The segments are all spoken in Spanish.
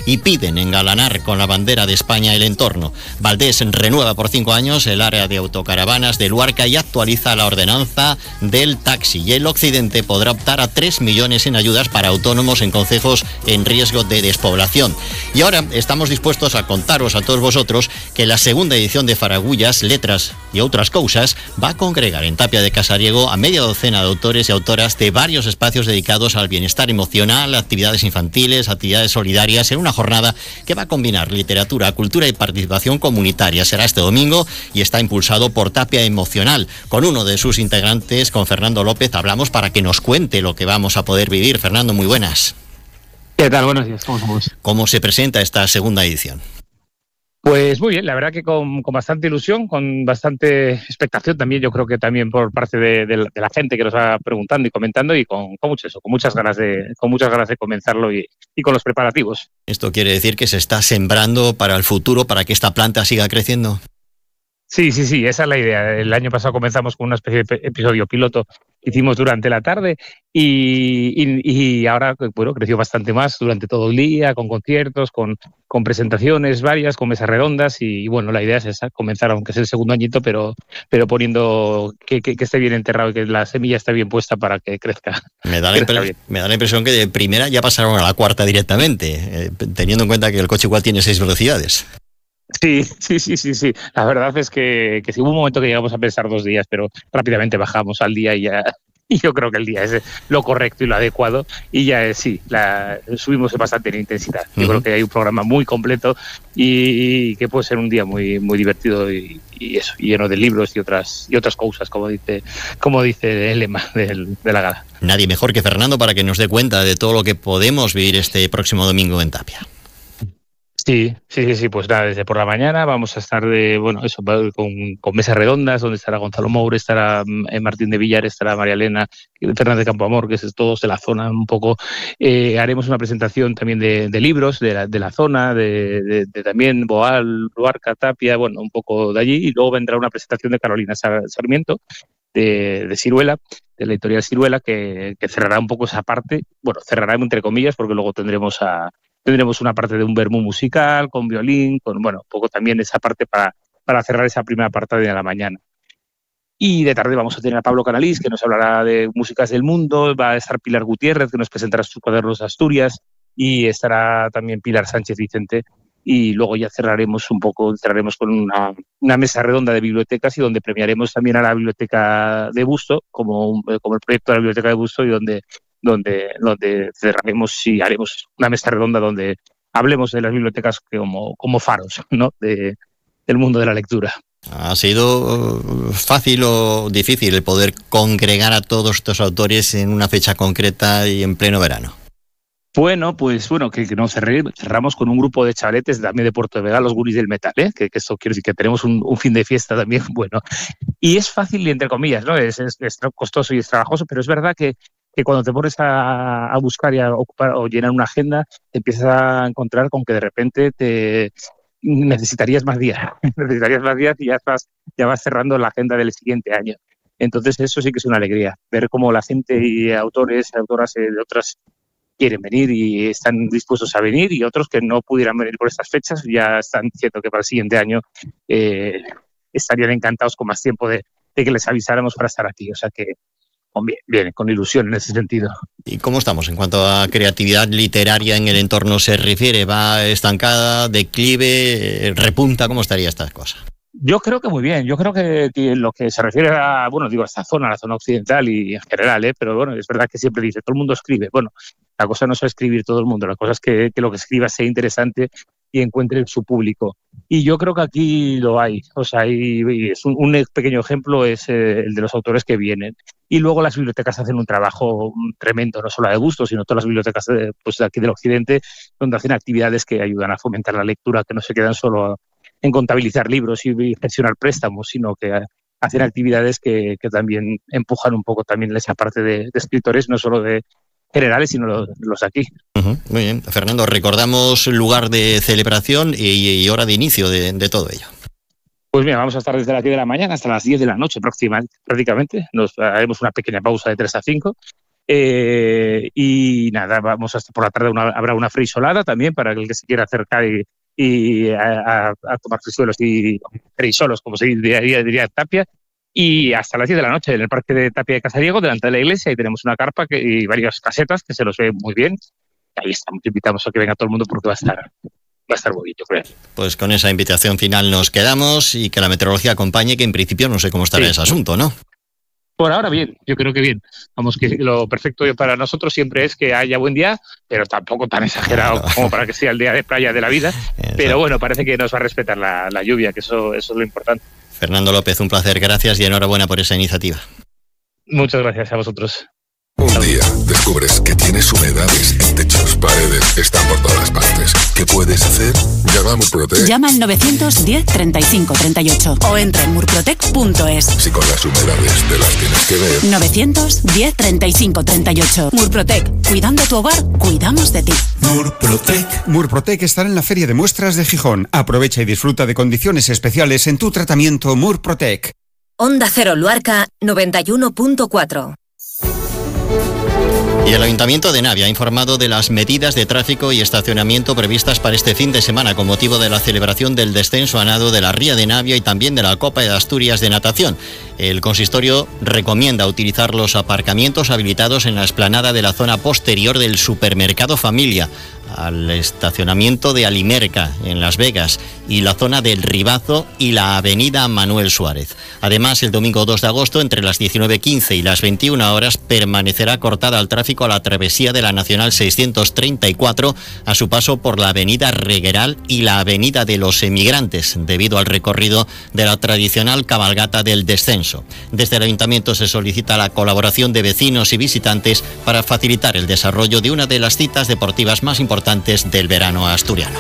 y piden engalanar con la bandera de España el entorno. Valdés renueva por 5 años el área de autocaravanas de Luarca y actualiza la ordenanza del taxi. Y el Occidente podrá optar a 3 millones en ayudas para autónomos en concejos en riesgo de despoblación. Y ahora estamos dispuestos a contaros a todos vosotros que la segunda edición de Faragullas, Letras y otras cosas va a congregar en Tapia de Casariego a media docena de autores y autoras de varios espacios dedicados al bienestar emocional, actividades infantiles, actividades solidarias, en una jornada que va a combinar literatura, cultura y participación comunitaria. Será este domingo y está impulsado por Tapia Emocional. Con uno de sus integrantes, con Fernando López, hablamos para que nos cuente lo que vamos a poder vivir. Fernando, muy buenas. ¿Qué tal? Buenos días, ¿cómo estamos? ¿Cómo se presenta esta segunda edición? Pues muy bien, la verdad que con bastante ilusión, con bastante expectación también, yo creo que también por parte de la gente que nos va preguntando y comentando y con muchas ganas de comenzarlo y con los preparativos. ¿Esto quiere decir que se está sembrando para el futuro, para que esta planta siga creciendo? Sí, esa es la idea. El año pasado comenzamos con una especie de episodio piloto que hicimos durante la tarde y ahora, bueno, creció bastante más durante todo el día, con conciertos, con presentaciones varias, con mesas redondas y bueno, la idea es esa, comenzar, aunque es el segundo añito, pero poniendo que esté bien enterrado y que la semilla esté bien puesta para que crezca. Me da la impresión que de primera ya pasaron a la cuarta directamente, teniendo en cuenta que el coche igual tiene 6 velocidades. Sí. La verdad es que sí, hubo un momento que llegamos a pensar 2 días, pero rápidamente bajamos al día y yo creo que el día es lo correcto y lo adecuado y ya subimos bastante en intensidad. Yo creo que hay un programa muy completo y que puede ser un día muy muy divertido y eso, y lleno de libros y otras cosas, como dice el lema de la gala. Nadie mejor que Fernando para que nos dé cuenta de todo lo que podemos vivir este próximo domingo en Tapia. Sí, pues nada, desde por la mañana vamos a estar con mesas redondas, donde estará Gonzalo Moure, estará Martín de Villar, estará María Elena, Fernández de Campoamor, que es todos de la zona un poco. Haremos una presentación también de libros de la zona, de también Boal, Luarca, Tapia, bueno, un poco de allí, y luego vendrá una presentación de Carolina Sarmiento, de Siruela, de la editorial Siruela, que cerrará un poco esa parte, bueno, cerrará entre comillas, porque luego tendremos una parte de un vermú musical, con violín, con, bueno, un poco también esa parte para cerrar esa primera parte de la mañana. Y de tarde vamos a tener a Pablo Canalís, que nos hablará de músicas del mundo, va a estar Pilar Gutiérrez, que nos presentará sus cuadernos de Asturias, y estará también Pilar Sánchez Vicente, y luego ya cerraremos con una mesa redonda de bibliotecas y donde premiaremos también a la biblioteca de Busto, como el proyecto de la biblioteca de Busto, y donde cerraremos y haremos una mesa redonda donde hablemos de las bibliotecas como faros, ¿no?, del mundo de la lectura. ¿Ha sido fácil o difícil el poder congregar a todos estos autores en una fecha concreta y en pleno verano? Bueno, que nos cerramos con un grupo de chavaletes también de Puerto de Vega, los guris del metal, que esto quiero decir que tenemos un fin de fiesta también bueno. Y es fácil, entre comillas, ¿no? Es costoso y es trabajoso, pero es verdad que cuando te pones a buscar y a ocupar o llenar una agenda, te empiezas a encontrar con que de repente necesitarías más días y ya vas cerrando la agenda del siguiente año. Entonces eso sí que es una alegría, ver cómo la gente y autores y autoras de otras quieren venir y están dispuestos a venir, y otros que no pudieran venir por estas fechas ya están diciendo que para el siguiente año estarían encantados con más tiempo de que les avisáramos para estar aquí. O sea que bien, con ilusión en ese sentido. ¿Y cómo estamos en cuanto a creatividad literaria en el entorno se refiere? ¿Va estancada, declive, repunta? ¿Cómo estaría esta cosa? Yo creo que muy bien. Yo creo que lo que se refiere a esta zona, la zona occidental y en general, pero bueno, es verdad que siempre dice, todo el mundo escribe. Bueno, la cosa no es escribir todo el mundo, la cosa es que lo que escriba sea interesante y encuentre su público. Y yo creo que aquí lo hay. O sea, es un pequeño ejemplo es el de los autores que vienen. Y luego las bibliotecas hacen un trabajo tremendo, no solo de Busto, sino todas las bibliotecas de aquí del Occidente, donde hacen actividades que ayudan a fomentar la lectura, que no se quedan solo en contabilizar libros y gestionar préstamos, sino que hacen actividades que también empujan un poco también esa parte de escritores, no solo de generales, sino los de aquí. Muy bien. Fernando, recordamos lugar de celebración y hora de inicio de todo ello. Pues mira, vamos a estar desde las 10 de la mañana hasta las 10 de la noche prácticamente. Nos haremos una pequeña pausa de 3 a 5 Y nada, vamos hasta por la tarde, habrá una frisolada también para el que se quiera acercar y a tomar frisuelos y frisolos, como se diría Tapia. Y hasta las 10 de la noche en el Parque de Tapia de Casariego, delante de la iglesia, ahí tenemos una carpa y varias casetas que se los ve muy bien. Ahí estamos, invitamos a que venga todo el mundo porque va a estar bonito, creo. Pues con esa invitación final nos quedamos y que la meteorología acompañe, que en principio no sé cómo estará ese asunto, ¿no? Por ahora bien, yo creo que bien. Vamos, que lo perfecto para nosotros siempre es que haya buen día, pero tampoco tan exagerado como para que sea el día de playa de la vida. Exacto. Pero bueno, parece que nos va a respetar la lluvia, que eso es lo importante. Fernando López, un placer, gracias y enhorabuena por esa iniciativa. Muchas gracias a vosotros. Un día descubres que tienes humedades en techos, paredes, están por todas partes. ¿Qué puedes hacer? Llama a Murprotec. Llama al 910 35 38 o entra en murprotec.es. Si con las humedades te las tienes que ver. 910 35 38. Murprotec. Cuidando tu hogar, cuidamos de ti. Murprotec. Murprotec estará en la Feria de Muestras de Gijón. Aprovecha y disfruta de condiciones especiales en tu tratamiento Murprotec. Onda Cero Luarca 91.4. Y el Ayuntamiento de Navia ha informado de las medidas de tráfico y estacionamiento previstas para este fin de semana con motivo de la celebración del descenso a nado de la Ría de Navia y también de la Copa de Asturias de natación. El consistorio recomienda utilizar los aparcamientos habilitados en la explanada de la zona posterior del supermercado Familia, al estacionamiento de Alimerca en Las Vegas y la zona del Ribazo y la avenida Manuel Suárez. Además, el domingo 2 de agosto, entre las 19:15 y las 21 horas, permanecerá cortada al tráfico a la travesía de la Nacional 634 a su paso por la avenida Regueral y la avenida de los Emigrantes, debido al recorrido de la tradicional cabalgata del descenso. Desde el Ayuntamiento se solicita la colaboración de vecinos y visitantes para facilitar el desarrollo de una de las citas deportivas más importantes del verano asturiano.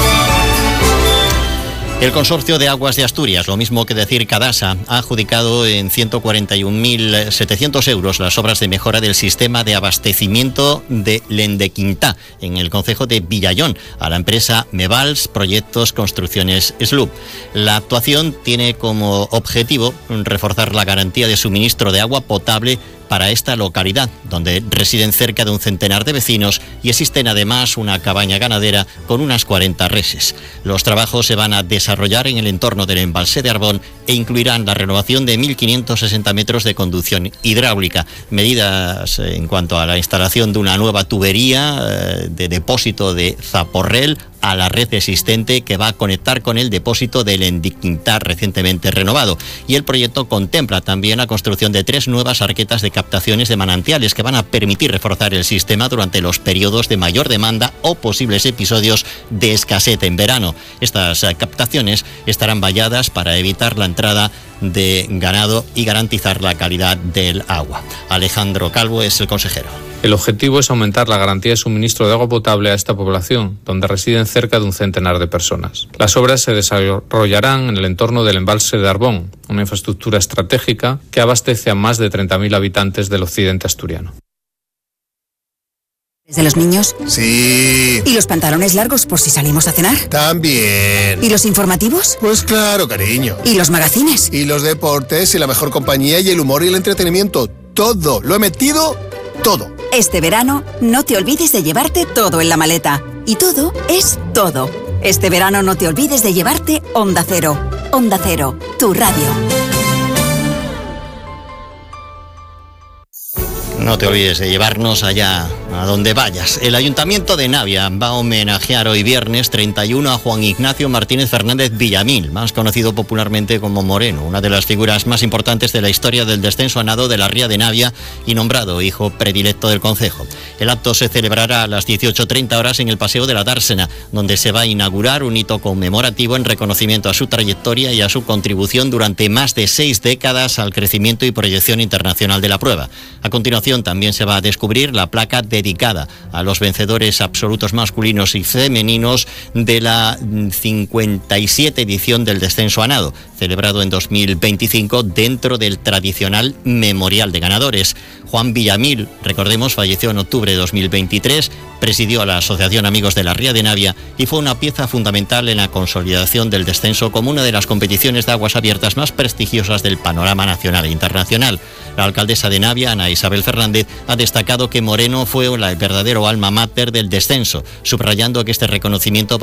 El Consorcio de Aguas de Asturias, lo mismo que decir Cadasa, ha adjudicado en 141.700 euros las obras de mejora del sistema de abastecimiento de Lendequintá, en el concejo de Villayón, a la empresa Mevals Proyectos Construcciones SLUB. La actuación tiene como objetivo reforzar la garantía de suministro de agua potable para esta localidad, donde residen cerca de un centenar de vecinos y existen además una cabaña ganadera con unas 40 reses. Los trabajos se van a desarrollar en el entorno del embalse de Arbón e incluirán la renovación de 1.560 metros de conducción hidráulica, medidas en cuanto a la instalación de una nueva tubería de depósito de Zaporrel a la red existente que va a conectar con el depósito del Lendequintá recientemente renovado. Y el proyecto contempla también la construcción de 3 nuevas arquetas de captaciones de manantiales que van a permitir reforzar el sistema durante los periodos de mayor demanda o posibles episodios de escasez en verano. Estas captaciones estarán valladas para evitar la entrada de ganado y garantizar la calidad del agua. Alejandro Calvo es el consejero. El objetivo es aumentar la garantía de suministro de agua potable a esta población, donde residen cerca de un centenar de personas. Las obras se desarrollarán en el entorno del embalse de Arbón, una infraestructura estratégica que abastece a más de 30.000 habitantes del occidente asturiano. ¿De los niños? Sí. ¿Y los pantalones largos por si salimos a cenar? También. ¿Y los informativos? Pues claro, cariño. ¿Y los magazines? Y los deportes y la mejor compañía y el humor y el entretenimiento. Todo. Lo he metido todo. Este verano no te olvides de llevarte todo en la maleta. Y todo es todo. Este verano no te olvides de llevarte Onda Cero. Onda Cero, tu radio. No te olvides de llevarnos allá a donde vayas. El Ayuntamiento de Navia va a homenajear hoy viernes 31 a Juan Ignacio Martínez Fernández Villamil, más conocido popularmente como Moreno, una de las figuras más importantes de la historia del descenso a nado de la Ría de Navia y nombrado hijo predilecto del concejo. El acto se celebrará a las 18:30 horas en el Paseo de la Dársena, donde se va a inaugurar un hito conmemorativo en reconocimiento a su trayectoria y a su contribución durante más de 6 décadas al crecimiento y proyección internacional de la prueba. A continuación también se va a descubrir la placa dedicada a los vencedores absolutos masculinos y femeninos de la 57 edición del descenso a nado, celebrado en 2025 dentro del tradicional Memorial de Ganadores. Juan Villamil, recordemos, falleció en octubre de 2023, presidió a la Asociación Amigos de la Ría de Navia y fue una pieza fundamental en la consolidación del descenso como una de las competiciones de aguas abiertas más prestigiosas del panorama nacional e internacional. La alcaldesa de Navia, Ana Isabel Fernández, ha destacado que Moreno fue el verdadero alma mater del descenso, subrayando que este reconocimiento